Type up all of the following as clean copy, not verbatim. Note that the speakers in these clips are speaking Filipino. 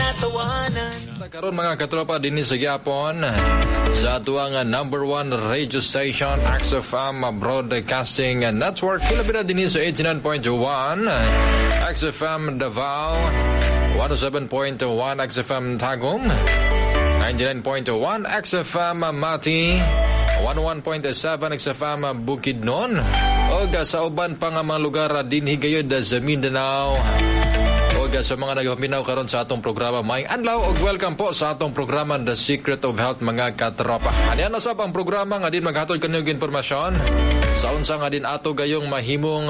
tawanan. Karon mga katropa dinhi sa gyapon sa atuang number 1 radio station XFM Broadcasting Network. Kilabira dinhi sa 89.1 XFM Davao, 107.1 XFM Tagum, 99.1 XFM Mati, 101.7 XFM Bukidnon, o sa uban pa nga mga lugar dinhi gayud sa Mindanao. Sa mga nagapaminaw karon sa atong programa, may adlaw og welcome po sa atong programa The Secret of Health mga katropa. Ano na sab ang programa nga din maghatod kaniyong impormasyon sa unsa nga din ato gayong mahimong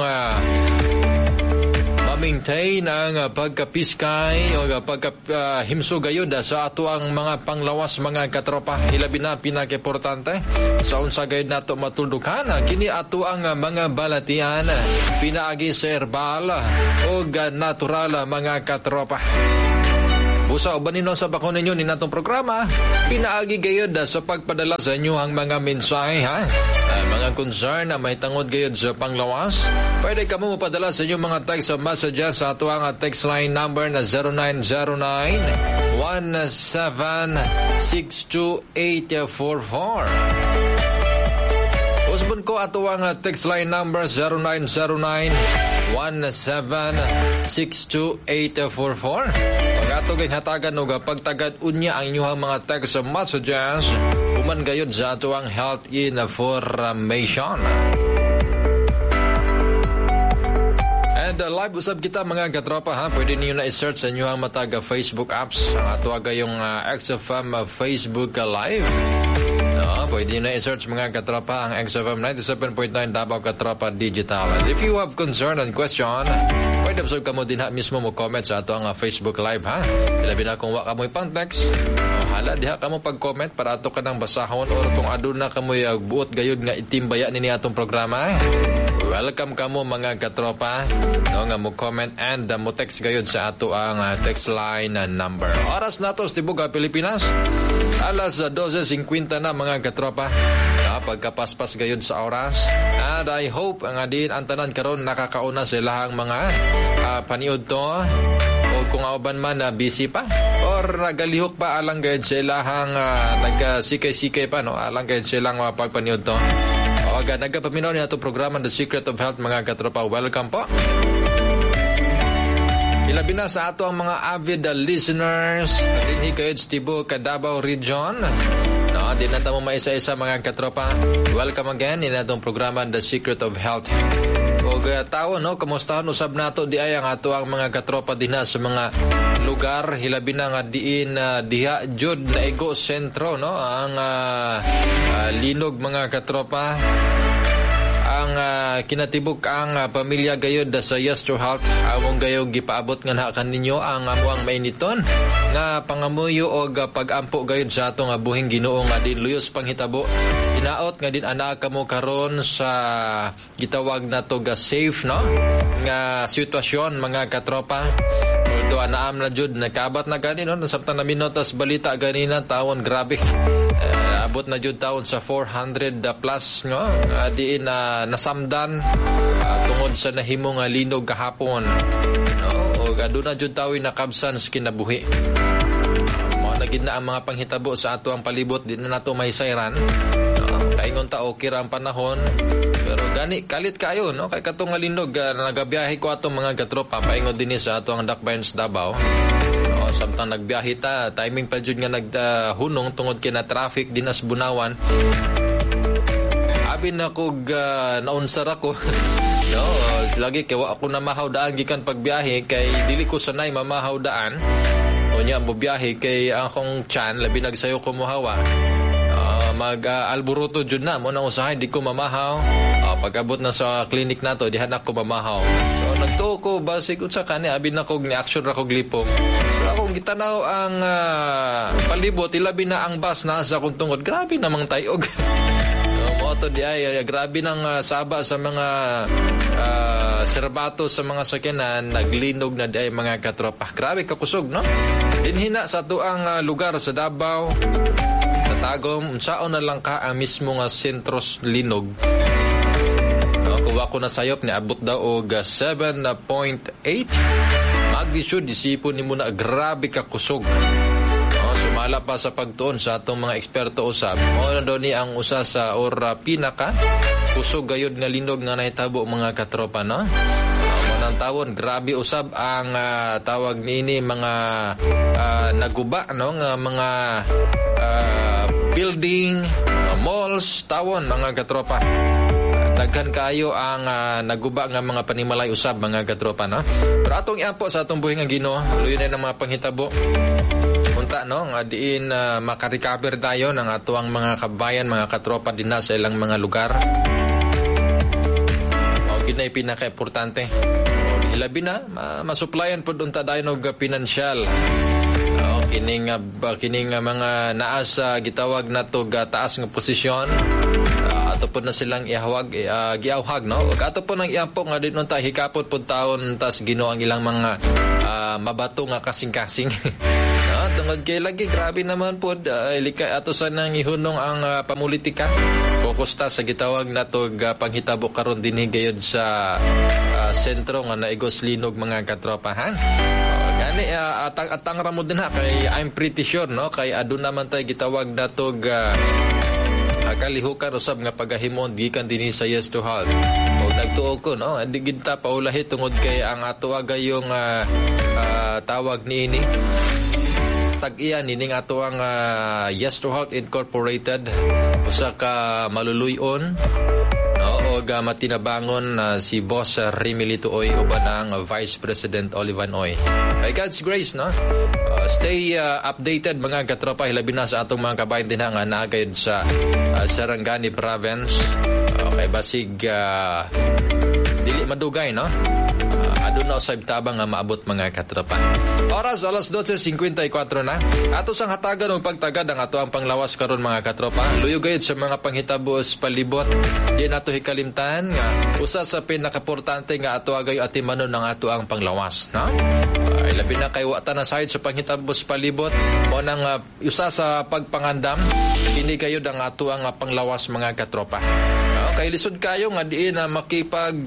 ma-maintain ang pagkapiskay o pagkahimso gayud sa ato ang mga panglawas mga katropa. Hilabi na pinaka-importante sa unsa gayud nato matuldukan kini ato ang mga balatian pinaagi sa herbal o natural mga katropa. Busa o banin sa bakon ninyo ni natong programa, pinaagi gayod sa pagpadala sa inyo ang mga mensahe ha. Mga concern na may tangod gayod sa panglawas. Pwede ka mo mapadala sa inyong mga text messages sa ato ang text line number na 0909-1762-844. Usbon ko ato ang text line number 0909-1762-844. Pag-atog ay hatagan o pagtagad unya ang inyong mga text messages uman gayod sa ato ang health information. And live usab kita mga katropa ha. Pwede niyo na i-search sa inyong mataga Facebook apps ang ato agayong XFM Facebook Live. Pwede na i-search mga katropa ang XFM 97.9 Davao Katropa Digital. And if you have concern and question, pwede usab ka mo din ha mismo mo comment sa ato ang Facebook Live ha. Ilabi na kung waka mo ipang text, hala diha ka mo pag-comment para ato ka nang basahon or kung aduna ka mo buot gayud nga itimbaya nini atong programa. Welcome ka mo mga katropa nga mo comment and mo text gayud sa ato ang text line number. Oras nato sa Tibuga, Pilipinas. Alas 12:50 na mga katropa. Pagkapaspas gayud sa oras. And I hope nga din ang tanan karon nakakauna silahang mga paniud to o kung auban man busy pa or nagalihok pa alang gayud silahang nagsikay-sikay pa no alang gayud silang pagpaniud to. O nagapaminaw ni ato programa The Secret of Health mga katropa. Welcome po. Ilabi na sa ato ang mga avid listeners dinhi kayod sa Tibuok, Davao Region. Di na tamo maisa-isa mga katropa. Welcome again in atong programa The Secret of Health. O tao no, kamustahan usab nato di ay ang ato ang mga katropa dinha sa mga lugar hilabi na nga diin diha jud na ego sentro no ang linog mga katropa. Ang kinatibuk ang pamilya gayod sa Yes to Health among gayog gipaabot nga na kaninyo ang amuang mainiton nga pangamuyo o pagampo gayod sa atong buhing Ginoo nga din luyos panghitabo hinaot nga din ana kamo karon sa gitawag nato ga safe no nga sitwasyon mga katropa. Although anaam na jud nakabat na gani no samtang na minotas balita ganina tawon grabe. Abot na jud taon sa 400 plus no diin nasamdan tungod sa nahimong linog kahapon no o aduna jud tawi nakabsan sa kinabuhi. Mao na gid na ang mga panghitabo sa ato ang palibot di na nato may sayran kaingon ta okay ra ang panahon pero gani kalit kayo no kay katong linog nagabiyahe ko atong mga katropa paingon dinhi sa ato ang Dakbayans Davao. Samtang nagbiyahe ta timing pa jud nga naghunong tungod kina traffic dinas Bunawan. Abi na kog naunsar ako. No, lagi kay wa ako na mahawdaan gikan pagbiyahe kay dili ko sanay mamahaw daan. Unya mo biyahe kay akong tiyan labi nagsayo ko mohawa. Mag-alburuto jud na mo nang usahay di ko mamahaw. Pag-abot na sa clinic nato dihan ako mamahaw. So nagtuo ko basig unsa kani abi na kog ni action ra kog lipong. Pero akong gitanaw ang palibot ilabi na ang bus na sa akong tungod. Grabe namang tayog. Mo to di ay grabe nang saba sa mga serbato sa mga sakyanan naglinog na di ay mga katropa. Grabe kakusog no. Dinhina sa tuang lugar sa Davao Tagum, unsaon na lang ka ang mismo nga sentros linog. Kuha ko na sayop ni abot daw og 7.8. magnitude isipon nimo na grabe ka kusog. Sumala pa sa pagtuon sa atong mga eksperto usab. Mao na daw ni ang usa sa pinaka kusog gayud nga linog nga nahitabo mga katropa, no? Manang tawon, grabe usab ang tawag niini mga naguba, no, nga mga building, malls, tawon mga katropa. Daghan kayo ang naguba nga mga panimalay usab mga katropa, no? Pero atong iapo sa atong buhi nga Ginoo, luyo na ng mga panghitabo. Punta, no, nga diin makarecover tayo ng atuang mga kabayan, mga katropa din na sa ilang mga lugar. O ginay pinaka-importante. O hilabi na masuplayan pud unta dayon og pinansyal. O kining mga naas gitawag nato taas nga posisyon. Ato po na silang giawhag, no? Ug ato po nang iapo nga din unta hikapon pud taon tas Ginoo ang ilang mga mabato nga kasing-kasing. Tungod kay lagi grabe naman pod ilika ato sa nang ihunong ang pamulitika. Focus ta sa gitawag nato panghitabo karon dinhi gayud sa sentro nga naigos linog mga katropa, ha. Gani atang ramod din ha kay I'm pretty sure, no, kay aduna man tay gitawag nato kalihukan usab nga pagahimon gikan dinhi sa Yes to Halt. Og nagtuo ko, no, andi gid ta paulahi tungod kay ang ato agayong tawag niini tag-iya nining ato ang Yes to Halt Incorporated, usa ka maluluyon, no, o matinabangon si Boss Rimilito Oy uban ang Vice President Olivan Oy. By God's grace, no, stay updated mga katropa, hilabi na sa atong mga kabayan din nga naagayod sa Sarangani Province. Okay, basig dili madugay, no. Aduna usab tabang nga maabot mga katropa. Oras alas 12:54 na. Ato sang hatagan og pagtagad ang ato ang panglawas karon mga katropa. Luyo gayud sa mga panghitabo sa palibot. Di nato hikalimtan nga usa sa pinakaportante nga ato agayo atimanon ang ato ang panglawas, no? Labi na kay wata na side sa panghitabo sa palibot mo nang usa sa pagpangandam kini gayud ang ato ang panglawas mga katropa. Kay lisod kayo nga diin na makipag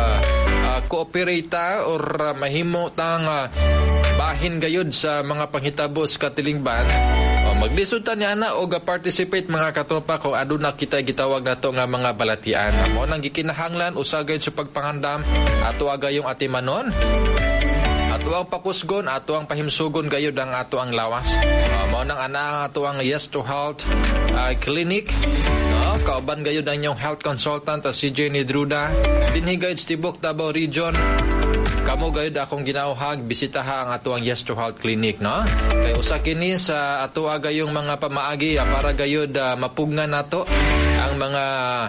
kooperata or mahimo tang bahin gayud sa mga panghitabo sa katilingban. Maglisod ta niya na o participate mga katropa kung aduna kita gitawag nato nga mga balatian. Mo nang gikinahanglan usa gayud sa pagpangandam ato agayong atimanon. Ato ang pakusgon, ato ang pahimsugon gayud ang ato ang lawas. Mao nang ana ato ang Yes to Halt Clinic. Kauban gayud ang inyong health consultant si Jenny Druda. Dinhi gayud Tibok Davao Region. Kamo gayud akong ginauhag bisitaha ang ato ang Yes to Halt Clinic, no? Kay usa kini sa ato agayong mga pamaagi para gayud mapugnan nato ang mga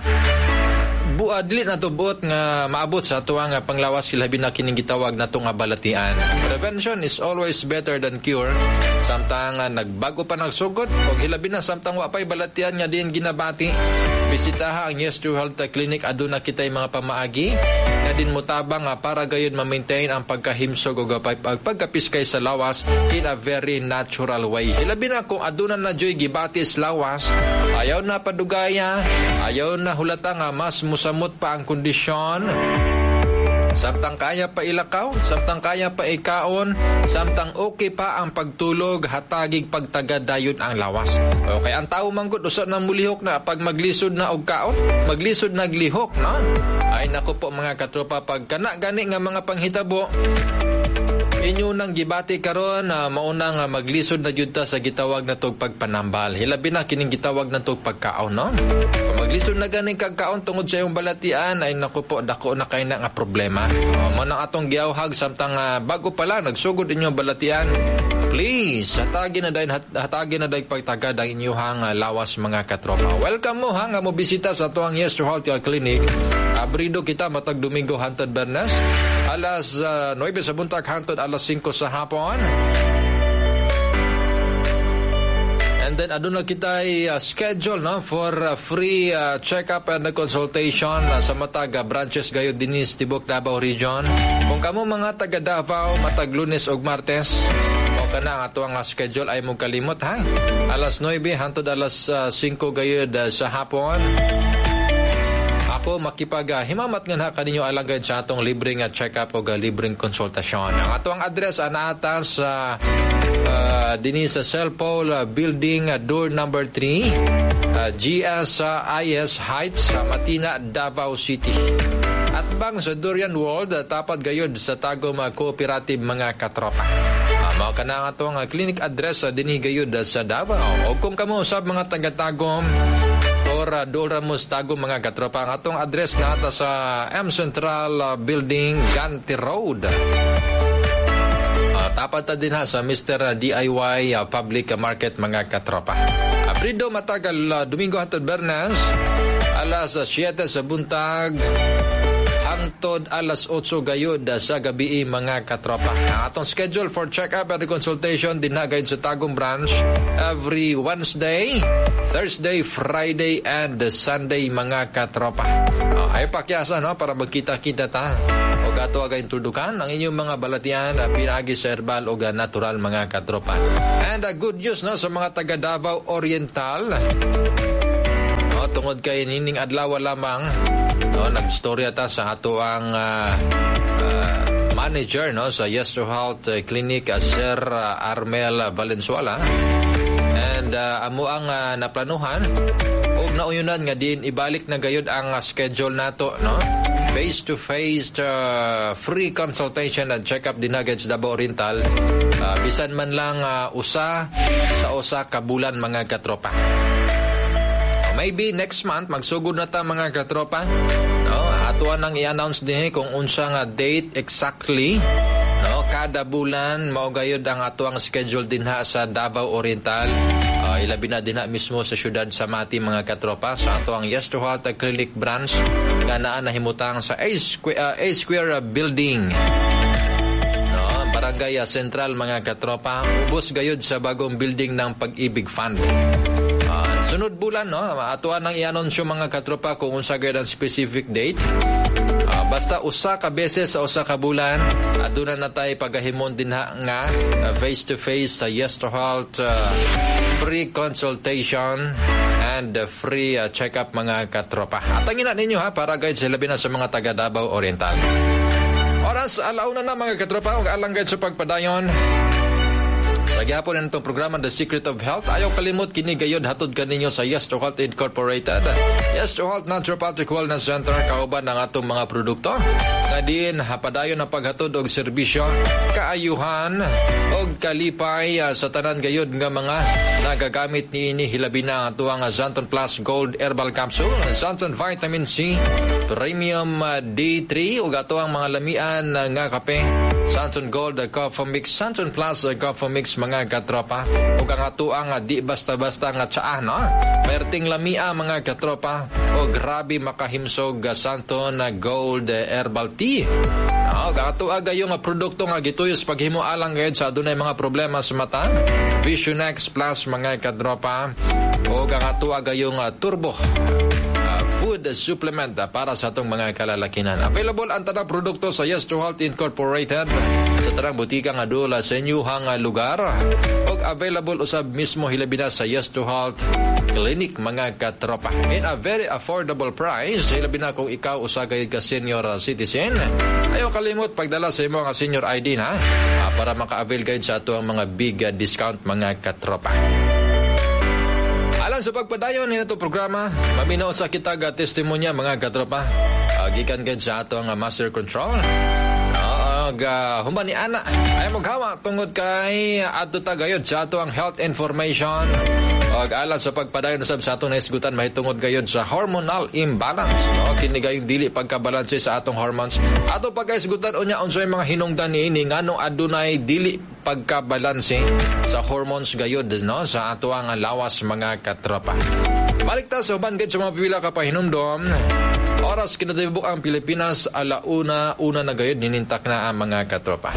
dili na to buot nga maabot sa ato nga panglawas hilabi na kining gitawag nato nga balatian. Prevention is always better than cure. Samtang nagbago pa nagsugod o hilabi na samtang wa pay balatian nga din ginabati, bisitaha ang Yes to Halt Clinic. Aduna kitay mga pamaagi nga din mutabang para gayud ma-maintain ang pagkahimsog o pagkapiskay sa lawas in a very natural way. Hilabi na kung aduna na joy gibatis lawas, ayaw na padugaya, ayaw na hulata nga mas musamot pa ang kondisyon. Samtang kaya pa ilakaw, samtang kaya pa ikaon, samtang okay pa ang pagtulog, hatagig pagtagad dayon ang lawas. Okay, ang tao manggod usa na mulihok na pag maglisod na og kaon, maglisod naglihok, no? Ay nako po mga katropa, pag kana gani nga mga panghitabo inyo nang gibati karon maunang maglisod na jud ta sa gitawag na tog pagpanambal. Hilabi na kining gitawag na tog pagkaon, no? Kung maglisod na ganing kagkaon tungod sa iyong balatian ay naku po dako na kay na nga problema. Mo nang atong giawhag samtang bago pa lang nagsugod inyong balatian. Please, hatagin na dahil pagtagad ang inyong lawas mga katropa. Welcome mo nga mo bisita sa ito ang Yes to Halt Clinic. Abrido kita matag Domingo hantod Bernes. Alas 9 sa buntag hantod alas 5 sa hapon. And then aduna kita schedule, no, for free check-up and consultation sa matag branches gayud dinis Tibok Davao Region. Kung kamo mga taga Davao matag Lunes ug Martes, kana ato ang schedule ay mo kalimot, ha. Alas 9 hantod alas 5 gayud sa hapon. ako makipag-himamat nga na kaninyo alagad sa atong libreng check-up o libreng konsultasyon. Ang atong address anata sa dini sa Cellpole Building, door number 3, GSIS Heights, Matina, Davao City. At bang sa Durian World, tapat gayod sa Tagum Cooperative mga katropa. Mao ka na nga itong clinic address dini gayod sa Davao. O kung kamo usab mga taga-Tagum or Dora mo sa Tagum mga katropa, ang atong address na ata sa M Central Building, Ganti Road. Tapat na din sa Mr. DIY Public Market mga katropa. Abrido matagal Domingo hangtod Bernas, alas 7 sa buntag hangtod alas 8 gayod sa gabi mga katropa. Ang atong schedule for check-up and consultation din na gayud sa Tagum branch every Wednesday, Thursday, Friday, and Sunday mga katropa. Ay pakyasa no para magkita-kita ta. O gato aga introdukan ang inyong mga balatian pinagi sa herbal o natural mga katropa. And good news no sa mga taga Davao Oriental. Tungod kay nining adlaw lamang nagstorya ta sa ato ang manager no sa Yes to Health Clinic, Sir Armel Valenzuela, and amo ang naplanuhan og nauyunan nga din ibalik na gayud ang schedule nato no face to face free consultation and check-up dinagad sa Davao Oriental, bisan man lang usa ka bulan mga katropa. Maybe next month magsugod na ta mga katropa. No, atuan nang i-announce din kung unsa nga date exactly. No, kada bulan mao gayud ang atuang schedule dinha sa Davao Oriental. Ilabi na dinha mismo sa syudad sa Mati mga katropa sa atuang Yes to Health Clinic branch nga naa nahimutang sa A Square Building. No, Barangay Central mga katropa. Ubos gayud sa bagong building ng Pag-ibig Fund. Sunod bulan, no, atuan nang i-anunsyo mga katropa kung unsa gayud ang specific date. Basta usa ka beses sa usa ka bulan, aduna na tay pagahimon dinha nga face-to-face sa Yes to Health free consultation and free check-up mga katropa. Atangin na ninyo para guide sa labi na sa mga taga Davao Oriental. Oras, alauna na mga katropa, ug alang guide sa pagpadayon. Sa gihapon na itong programa The Secret of Health, ayaw kalimot kini gayod hatod kaninyo sa Yes to Health Incorporated. Yes to Health Naturopathic Wellness Center, kauban ng atong mga produkto nga din hapadayon na paghatod og serbisyo, kaayuhan og kalipay sa tanan gayod nga mga nagagamit niini hilabi na ato ang Zanton Plus Gold Herbal Capsule, Zanton Vitamin C Premium D3 ug ato ang mga lamian nga kape, Zanton Gold Coffee Mix, Zanton Plus Coffee Mix mga katropa, ug ang ato ang di basta-basta nga tsaa no. Perting lamia mga katropa o grabe makahimsog Zanton Gold Herbal Tea. Ang ato aga yung produkto nga gituyos paghimo alang gayud sa adunay mga problema sa mata, Vision X Plus mga katropa, o ang ato aga yung turbo food supplement para sa atong mga kalalakinan. Available ang tanang produkto sa Yes to Health Incorporated sa tanang butika nga dula sa inyuhang lugar, o available usab mismo hilabi na sa Yes to Health Clinic mga katropa in a very affordable price. Hilabi na kung ikaw usa gayud ka senior citizen, ayaw kalimot pagdala sa imo nga senior ID na para maka-avail gayud sa ato ang mga big discount mga katropa. Alang sa pagpadayon ni nato programa, maminaw sa kitag testimonya mga katropa. Gikan gayud sa ato nga master control. Human ni ana ay maghawa tungod kay adto ta gayud sa ato ang health information. Alang sa pagpadayon usab sa atong naisgutan mahitungod gayud sa hormonal imbalance. Kini gayud dili pagkabalanse sa atong hormones. Ato pagkaisgutan unya unsay mga hinungdan niini ngano adunay dili pagkabalanse sa hormones gayud no sa ato ang lawas mga katropa. Balik ta sa uban gayud sa mga pipila ka pahinumdom. Oras kinatibuk ang Pilipinas alauna na gayud ninintak na ang mga katropa.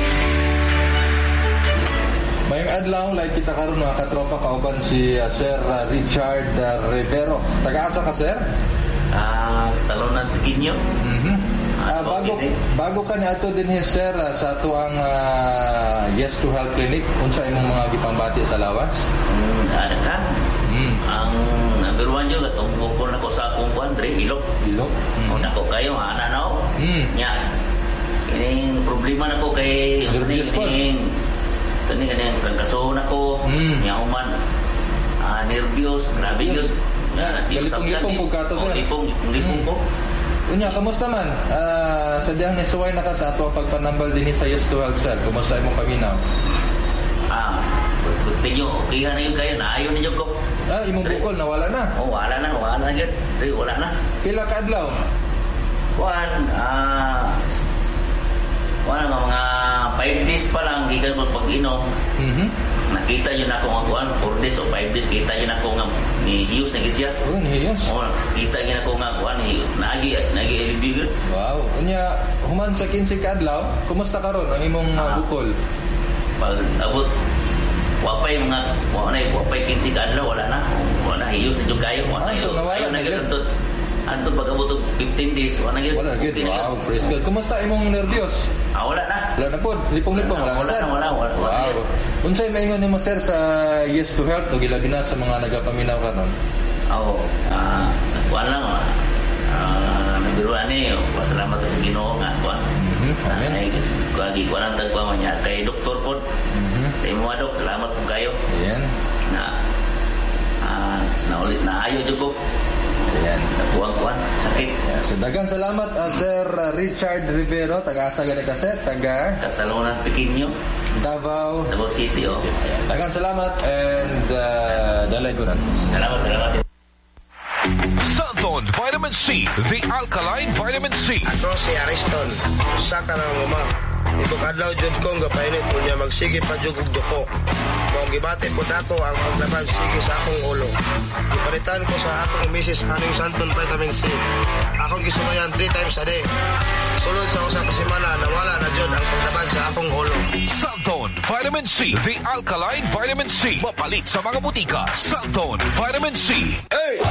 Mayong adlaw like kita karon mga katropa kauban si Sir Richard Rivero. Taga-asa ka sir? Talunan Tuginyo. Bago ka ni ato din sir sa ato ang Yes to Health Clinic, unsa imong mga gipambati sa lawas? Ada ka? Ang number one yun, itong bukol na ko sa akong kuandre, ilok. Ilok. O nako kayo, ana na o. Nya, ining problema na ko kay... Nervous po. Sani kanyang trangkaso na ko. Nya uman. Nervyos, grabe yun. Galipong-lipong po ka to, sir. Lipong ko. Unya, kamusta man? Sadyang nisuway na ka sa ato ang pagpanambal din sa Yes to Health, sir. Kumusta imong paminaw? Tingyo, okay na yun kayo. Naayon ninyo ko. Imong bukol, nawala na. Wala na. Wala na. Pila ka adlaw? Mga 5 days pa lang gikan ko pag-inom. Nakita yun ako nga 4 days o 5 days kita yun ako nga ni Hiyos na gitsya. Ni Hiyos. Kita yun ako nga nagi-elibigil. Wow. Unya, human sa 15 ka adlaw, kumusta karon ang imong bukol? Pag abot wapay 15 ka adlaw wala na Hiyos na jud kayo. So nawala na gid. Anto pag abot 15 days wala gid. Wow, praise God. Kumusta imong nervyos? Wala na. Wala na po. Lipong-lipong. Wala na, sir. Wala. Wow. Unsay maingon nimo, sir, sa Yes to Health o gilabi na sa mga nagapaminaw karon? Kuan lang. Nabiruan ni. Salamat sa Ginoo nga kuan. Amen. Kuan ang tagpa niya kay doktor po. Kay mo dok, salamat po kayo. Ayan. Naulit na ayo jud ko. Ayan. Kuan sakit. Yeah, so daghang salamat Sir Richard Rivero, taga-asa gani ka, sir, taga Catalonia Pequeño, Davao City. Ayan. Daghang salamat and dalay ko na. Salamat. Santon Vitamin C, the alkaline vitamin C. Ako si Ariston, usa ka ng uma. Ibog adlaw jud kong gapainit kunya magsige pa jud og duko. Kung gibati po nato ang paglaban sige sa akong ulo. Ipalitan ko sa akong misis aning Santon Vitamin C. Akong gisumayan 3 times a day. Sulod sa usa ka semana nawala na jud ang paglaban sa akong ulo. Santon Vitamin C, the alkaline vitamin C. Mapalit sa mga butika. Santon Vitamin C.